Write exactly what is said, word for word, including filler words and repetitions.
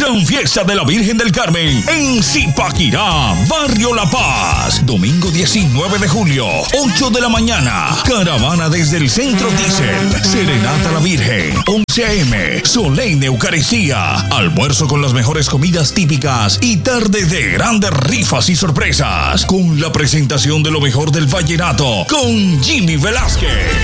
Gran Fiesta de la Virgen del Carmen en Zipaquirá, Barrio La Paz. Domingo diecinueve de julio, ocho de la mañana. Caravana desde el Centro Diesel. Serenata a la Virgen, once a eme. Solemne Eucaristía. Almuerzo con las mejores comidas típicas y tarde de grandes rifas y sorpresas. Con la presentación de lo mejor del vallenato con Jimmy Velázquez.